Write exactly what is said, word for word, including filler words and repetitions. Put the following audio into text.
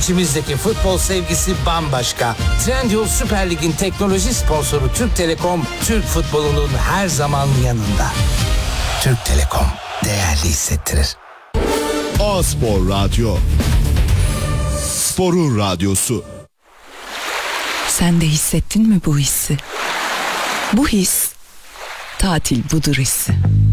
İçimizdeki futbol sevgisi bambaşka. Trendyol Süper Lig'in teknoloji sponsoru Türk Telekom, Türk futbolunun her zaman yanında. Türk Telekom değerli hissettirir. A-Spor Radyo. Sporun radyosu. Sen de hissettin mi bu hissi? Bu his, tatil budur hissi.